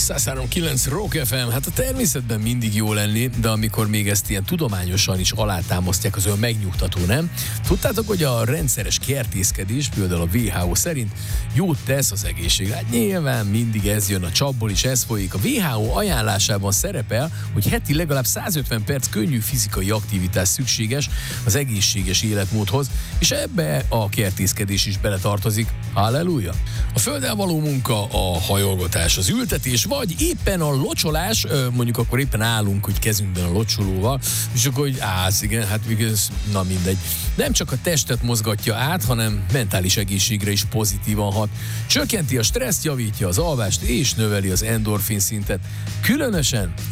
103.9 Rock FM, hát a természetben mindig jó lenni, de amikor még ezt ilyen tudományosan is alátámasztják, az olyan megnyugtató, nem? Tudtátok, hogy a rendszeres kertészkedés, például a WHO szerint jót tesz az egészségre? Hát nyilván mindig ez jön a csapból is, ez folyik. A WHO ajánlásában szerepel, hogy heti legalább 150 perc könnyű fizikai aktivitás szükséges az egészséges életmódhoz, és ebbe a kertészkedés is beletartozik. Halleluja! A földdel való munka, a hajolgatás, az ültetés, vagy éppen a locsolás, mondjuk akkor éppen állunk, hogy kezünkben a locsolóval, és akkor, hogy igen, hát ez, na mindegy. Nem csak a testet mozgatja át, hanem mentális egészségre is pozitívan hat. Csökkenti a stresszt, javítja az alvást, és növeli az endorfin szintet. Különösen